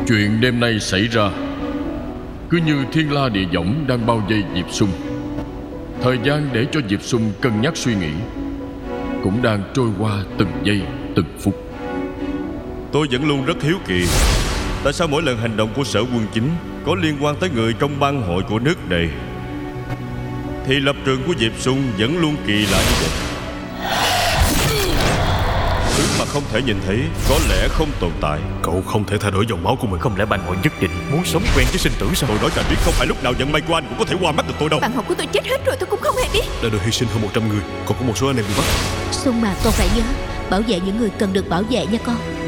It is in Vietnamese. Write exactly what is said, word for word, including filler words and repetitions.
Chuyện đêm nay xảy ra cứ như thiên la địa võng đang bao vây Diệp Sung. Thời gian để cho Diệp Sung cân nhắc suy nghĩ cũng đang trôi qua từng giây từng phút. Tôi vẫn luôn rất hiếu kỳ, tại sao mỗi lần hành động của Sở Quân Chính có liên quan tới người trong bang hội của nước này, thì lập trường của Diệp Sung vẫn luôn kỳ lạ như vậy. Thứ mà không thể nhìn thấy có lẽ không tồn tại. Cậu không thể thay đổi dòng máu của mình. Không lẽ bang hội nhất định muốn sống quen với sinh tử sao? Tôi nói cho anh biết, không phải lúc nào vận may của anh cũng có thể qua mắt được tôi đâu. Bạn học của tôi chết hết rồi, tôi cũng không hề biết. Đã được hy sinh hơn một trăm người, còn có một số anh em bị bắt. Sung mà con phải nhớ bảo vệ những người cần được bảo vệ nha con.